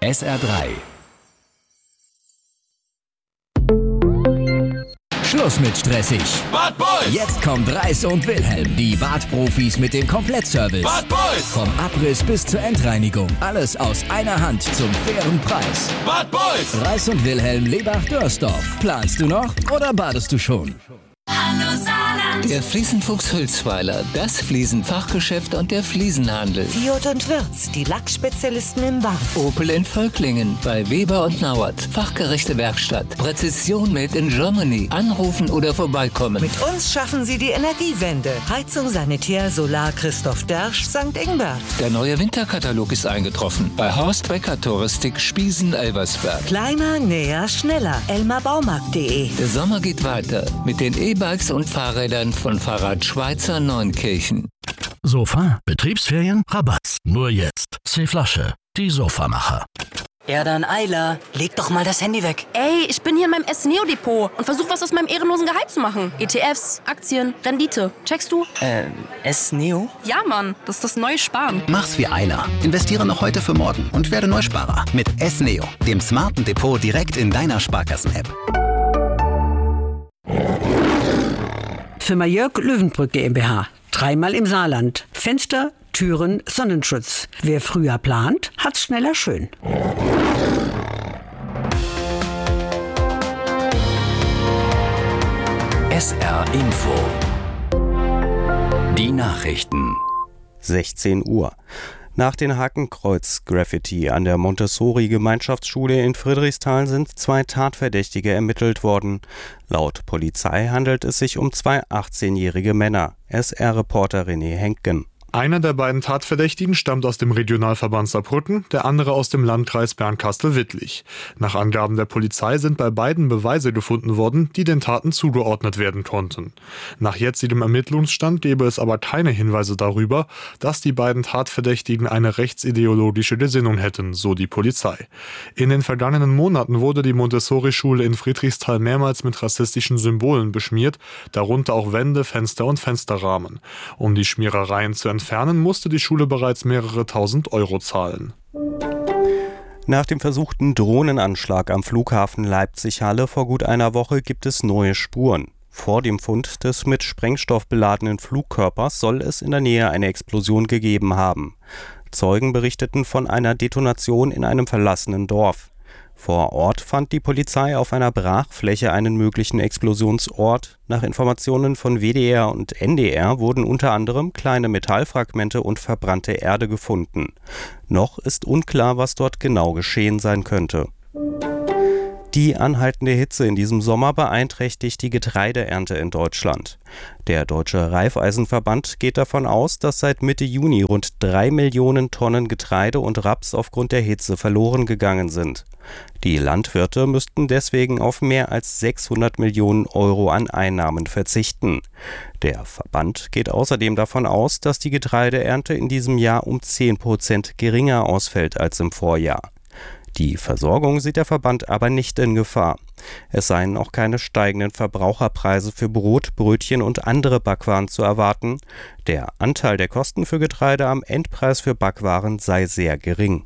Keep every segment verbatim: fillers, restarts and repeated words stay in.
S R drei. Schluss mit stressig. Bad Boys! Jetzt kommt Reis und Wilhelm, die Badprofis mit dem Komplettservice. Bad Boys! Vom Abriss bis zur Endreinigung. Alles aus einer Hand zum fairen Preis. Bad Boys! Reis und Wilhelm, Lebach-Dörsdorf. Planst du noch oder badest du schon? Hallo Saarland! Der Fliesenfuchs Hülsweiler, das Fliesenfachgeschäft und der Fliesenhandel. Fiat und Wirz, die Lackspezialisten im Bad. Opel in Völklingen, bei Weber und Nauert. Fachgerechte Werkstatt. Präzision made in Germany. Anrufen oder vorbeikommen. Mit uns schaffen Sie die Energiewende. Heizung, Sanitär, Solar, Christoph Dersch, Sankt Ingbert. Der neue Winterkatalog ist eingetroffen. Bei Horst Becker Touristik Spiesen-Elversberg. Kleiner, näher, schneller. elmar baumarkt punkt de. Der Sommer geht weiter mit den E-Bikes und Fahrrädern von Fahrrad Schweizer Neunkirchen. Sofa, Betriebsferien, Rabatt. Nur jetzt. C-Flasche, die Sofamacher. Erdan Eiler, leg doch mal das Handy weg. Ey, ich bin hier in meinem S-Neo-Depot und versuche was aus meinem ehrenlosen Gehalt zu machen. E T Fs, Aktien, Rendite. Checkst du? Äh, S-Neo? Ja, Mann, das ist das neue Sparen. Mach's wie Eiler. Investiere noch heute für morgen und werde Neusparer. Mit S-Neo, dem smarten Depot direkt in deiner Sparkassen-App. Firma Jörg Löwenbrück GmbH. Dreimal im Saarland. Fenster, Türen, Sonnenschutz. Wer früher plant, hat's schneller schön. S R Info. Die Nachrichten. sechzehn Uhr. Nach den Hakenkreuz-Graffiti an der Montessori-Gemeinschaftsschule in Friedrichsthal sind zwei Tatverdächtige ermittelt worden. Laut Polizei handelt es sich um zwei achtzehnjährige Männer. S R-Reporter René Henken. Einer der beiden Tatverdächtigen stammt aus dem Regionalverband Saarbrücken, der andere aus dem Landkreis Bernkastel-Wittlich. Nach Angaben der Polizei sind bei beiden Beweise gefunden worden, die den Taten zugeordnet werden konnten. Nach jetzigem Ermittlungsstand gäbe es aber keine Hinweise darüber, dass die beiden Tatverdächtigen eine rechtsideologische Gesinnung hätten, so die Polizei. In den vergangenen Monaten wurde die Montessori-Schule in Friedrichsthal mehrmals mit rassistischen Symbolen beschmiert, darunter auch Wände, Fenster und Fensterrahmen. Um die Schmierereien zu entfernen, Entfernen musste die Schule bereits mehrere tausend Euro zahlen. Nach dem versuchten Drohnenanschlag am Flughafen Leipzig-Halle vor gut einer Woche gibt es neue Spuren. Vor dem Fund des mit Sprengstoff beladenen Flugkörpers soll es in der Nähe eine Explosion gegeben haben. Zeugen berichteten von einer Detonation in einem verlassenen Dorf. Vor Ort fand die Polizei auf einer Brachfläche einen möglichen Explosionsort. Nach Informationen von W D R und N D R wurden unter anderem kleine Metallfragmente und verbrannte Erde gefunden. Noch ist unklar, was dort genau geschehen sein könnte. Die anhaltende Hitze in diesem Sommer beeinträchtigt die Getreideernte in Deutschland. Der Deutsche Raiffeisenverband geht davon aus, dass seit Mitte Juni rund drei Millionen Tonnen Getreide und Raps aufgrund der Hitze verloren gegangen sind. Die Landwirte müssten deswegen auf mehr als sechshundert Millionen Euro an Einnahmen verzichten. Der Verband geht außerdem davon aus, dass die Getreideernte in diesem Jahr um zehn Prozent geringer ausfällt als im Vorjahr. Die Versorgung sieht der Verband aber nicht in Gefahr. Es seien auch keine steigenden Verbraucherpreise für Brot, Brötchen und andere Backwaren zu erwarten. Der Anteil der Kosten für Getreide am Endpreis für Backwaren sei sehr gering.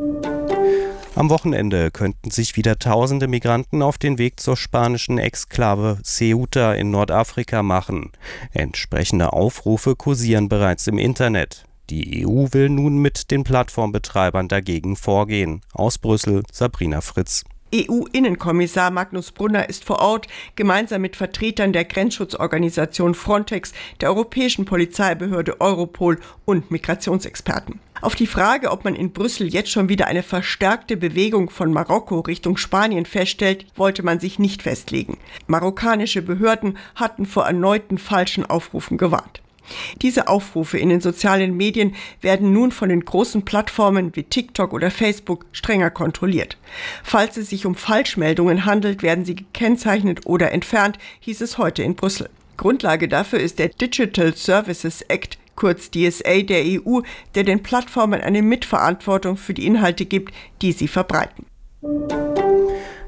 Am Wochenende könnten sich wieder tausende Migranten auf den Weg zur spanischen Exklave Ceuta in Nordafrika machen. Entsprechende Aufrufe kursieren bereits im Internet. Die E U will nun mit den Plattformbetreibern dagegen vorgehen. Aus Brüssel, Sabrina Fritz. E U-Innenkommissar Magnus Brunner ist vor Ort, gemeinsam mit Vertretern der Grenzschutzorganisation Frontex, der Europäischen Polizeibehörde Europol und Migrationsexperten. Auf die Frage, ob man in Brüssel jetzt schon wieder eine verstärkte Bewegung von Marokko Richtung Spanien feststellt, wollte man sich nicht festlegen. Marokkanische Behörden hatten vor erneuten falschen Aufrufen gewarnt. Diese Aufrufe in den sozialen Medien werden nun von den großen Plattformen wie TikTok oder Facebook strenger kontrolliert. Falls es sich um Falschmeldungen handelt, werden sie gekennzeichnet oder entfernt, hieß es heute in Brüssel. Grundlage dafür ist der Digital Services Act, kurz D S A der E U, der den Plattformen eine Mitverantwortung für die Inhalte gibt, die sie verbreiten.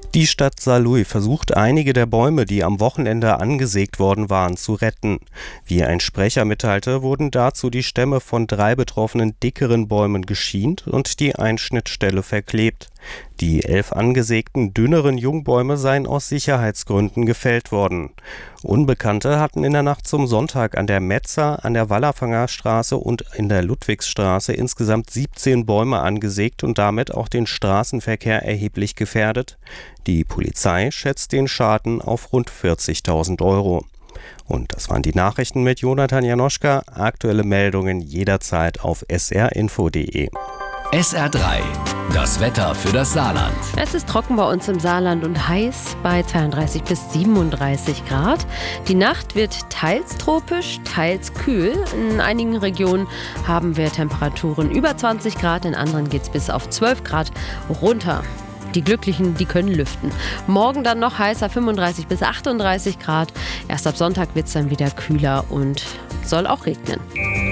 Die Stadt Saarlouis versucht, einige der Bäume, die am Wochenende angesägt worden waren, zu retten. Wie ein Sprecher mitteilte, wurden dazu die Stämme von drei betroffenen dickeren Bäumen geschient und die Einschnittstelle verklebt. Die elf angesägten, dünneren Jungbäume seien aus Sicherheitsgründen gefällt worden. Unbekannte hatten in der Nacht zum Sonntag an der Metzer, an der Wallerfanger Straße und in der Ludwigsstraße insgesamt siebzehn Bäume angesägt und damit auch den Straßenverkehr erheblich gefährdet. Die Polizei schätzt den Schaden auf rund vierzigtausend Euro. Und das waren die Nachrichten mit Jonathan Janoschka. Aktuelle Meldungen jederzeit auf s r info punkt d e. S R drei, das Wetter für das Saarland. Es ist trocken bei uns im Saarland und heiß bei zweiunddreißig bis siebenunddreißig Grad. Die Nacht wird teils tropisch, teils kühl. In einigen Regionen haben wir Temperaturen über zwanzig Grad, in anderen geht es bis auf zwölf Grad runter. Die Glücklichen, die können lüften. Morgen dann noch heißer, fünfunddreißig bis achtunddreißig Grad. Erst ab Sonntag wird es dann wieder kühler und soll auch regnen.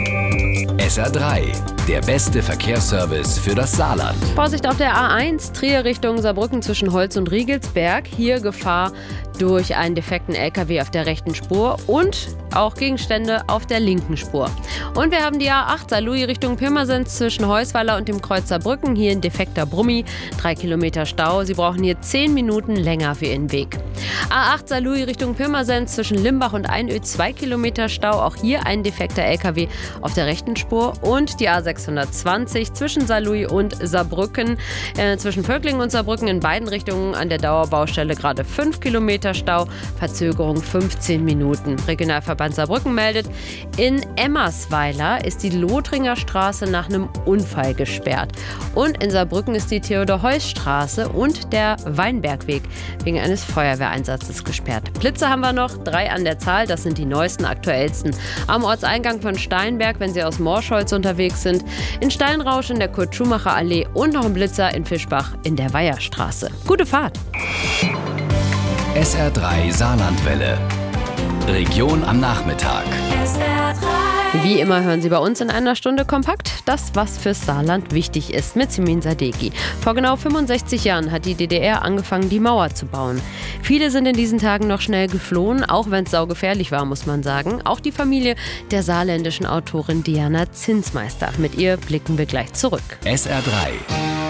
S R drei, der beste Verkehrsservice für das Saarland. Vorsicht auf der A eins, Trier Richtung Saarbrücken zwischen Holz und Riegelsberg. Hier Gefahr durch einen defekten L K W auf der rechten Spur und auch Gegenstände auf der linken Spur. Und wir haben die A acht, Saarlouis Richtung Pirmasens zwischen Heusweiler und dem Kreuz Saarbrücken. Hier ein defekter Brummi, drei Kilometer Stau. Sie brauchen hier zehn Minuten länger für Ihren Weg. A acht, Saarlouis Richtung Pirmasens zwischen Limbach und Einöd, zwei Kilometer Stau. Auch hier ein defekter L K W auf der rechten Spur. Und die A sechshundertzwanzig zwischen Saarlouis und Saarbrücken, äh, zwischen Völklingen und Saarbrücken in beiden Richtungen an der Dauerbaustelle gerade fünf Kilometer Stau, Verzögerung fünfzehn Minuten. Regionalverband Saarbrücken meldet, in Emmersweiler ist die Lothringer Straße nach einem Unfall gesperrt. Und in Saarbrücken ist die Theodor-Heuss-Straße und der Weinbergweg wegen eines Feuerwehreinsatzes gesperrt. Blitze haben wir noch, drei an der Zahl, das sind die neuesten, aktuellsten. Am Ortseingang von Steinberg, wenn Sie aus Morscholz unterwegs sind, in Steinrausch in der Kurt-Schumacher-Allee und noch ein Blitzer in Fischbach in der Weiherstraße. Gute Fahrt! S R drei Saarlandwelle. Region am Nachmittag. S R drei. Wie immer hören Sie bei uns in einer Stunde kompakt das, was fürs Saarland wichtig ist, mit Simin Sadeki. Vor genau fünfundsechzig Jahren hat die D D R angefangen, die Mauer zu bauen. Viele sind in diesen Tagen noch schnell geflohen, auch wenn es saugefährlich war, muss man sagen. Auch die Familie der saarländischen Autorin Diana Zinsmeister. Mit ihr blicken wir gleich zurück. S R drei.